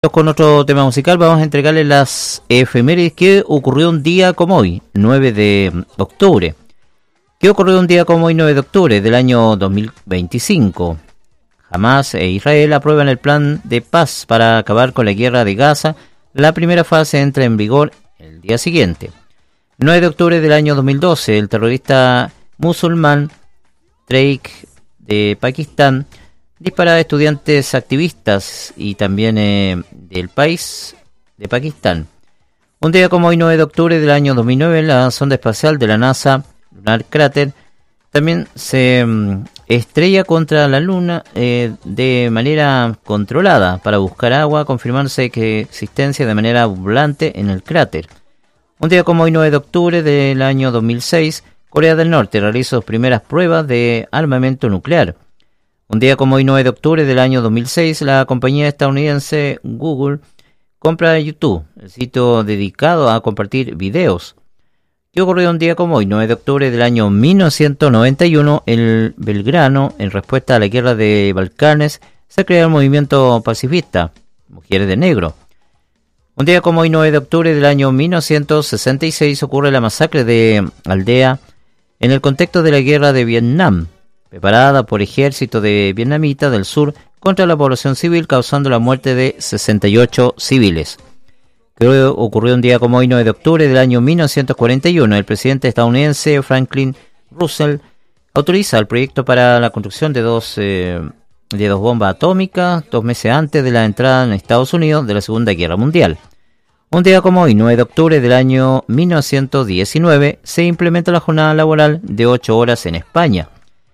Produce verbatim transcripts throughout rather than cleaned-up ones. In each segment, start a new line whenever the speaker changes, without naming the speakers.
Con otro tema musical, vamos a entregarles las efemérides que ocurrió un día como hoy, nueve de octubre. ¿Qué ocurrió un día como hoy, nueve de octubre del año dos mil veinticinco? Hamás e Israel aprueban el plan de paz para acabar con la guerra de Gaza. La primera fase entra en vigor el día siguiente. nueve de octubre del año dos mil doce, el terrorista musulmán Tariq de Pakistán dispara a estudiantes activistas y también eh, del país de Pakistán. Un día como hoy, nueve de octubre del año dos mil nueve, la sonda espacial de la NASA, Lunar Crater, también se um, estrella contra la Luna eh, de manera controlada para buscar agua, confirmándose que existencia de manera abundante en el cráter. Un día como hoy, nueve de octubre del año dos mil seis, Corea del Norte realiza sus primeras pruebas de armamento nuclear. Un día como hoy, nueve de octubre del año dos mil seis, la compañía estadounidense Google compra YouTube, el sitio dedicado a compartir videos. ¿Qué ocurrió un día como hoy, nueve de octubre del año mil novecientos noventa y uno? En Belgrano, en respuesta a la guerra de Balcanes, se crea el movimiento pacifista, Mujeres de Negro. Un día como hoy, nueve de octubre del año mil novecientos sesenta y seis, ocurre la masacre de Aldea en el contexto de la guerra de Vietnam, preparada por ejército de vietnamita del sur contra la población civil, causando la muerte de sesenta y ocho civiles. Creo que ocurrió un día como hoy, nueve de octubre del año mil novecientos cuarenta y uno. El presidente estadounidense Franklin Roosevelt autoriza el proyecto para la construcción de dos, eh, de dos bombas atómicas, dos meses antes de la entrada en Estados Unidos de la Segunda Guerra Mundial. Un día como hoy, nueve de octubre del año mil novecientos diecinueve, se implementa la jornada laboral de ocho horas en España.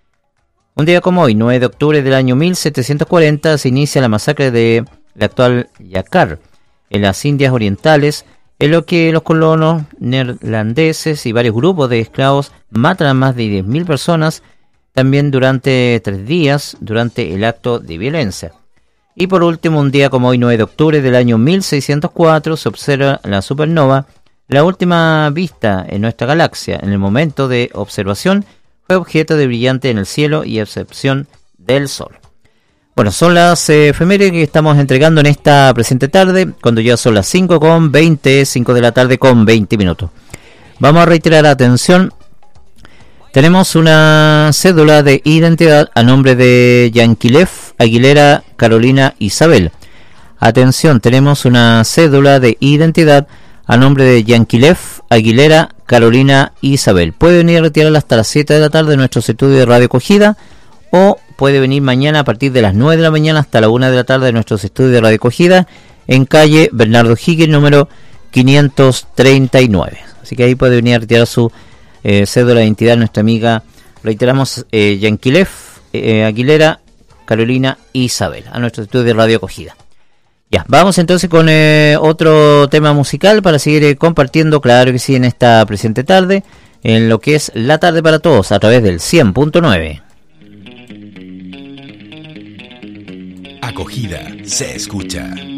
Un día como hoy, nueve de octubre del año mil setecientos cuarenta, se inicia la masacre de la actual Yakar, en las Indias Orientales, en lo que los colonos neerlandeses y varios grupos de esclavos matan a más de diez mil personas, también durante tres días, durante el acto de violencia. Y por último, un día como hoy, nueve de octubre del año mil seiscientos cuatro, se observa la supernova, la última vista en nuestra galaxia. En el momento de observación, fue objeto de brillante en el cielo y excepción del Sol. Bueno, son las eh, efemérides que estamos entregando en esta presente tarde, cuando ya son las cinco con veinte, cinco de la tarde con veinte minutos. Vamos a reiterar, atención, tenemos una cédula de identidad a nombre de Yanquilef Aguilera Carolina Isabel. Atención, tenemos una cédula de identidad a nombre de Yanquilef Aguilera Carolina Isabel. Puede venir a retirarla hasta las siete de la tarde en nuestros estudios de Radio Acogida, o puede venir mañana a partir de las nueve de la mañana hasta la una de la tarde en nuestros estudios de Radio Acogida, en calle Bernardo Higgins, número quinientos treinta y nueve. Así que ahí puede venir a retirar su eh, cédula de identidad nuestra amiga, reiteramos, eh, Yanquilef eh, Aguilera Carolina Isabel, a nuestro estudio de Radio Acogida. Ya, vamos entonces con eh, otro tema musical para seguir eh, compartiendo, claro que sí, en esta presente tarde, en lo que es La Tarde para Todos, a través del cien punto nueve.
Acogida se escucha.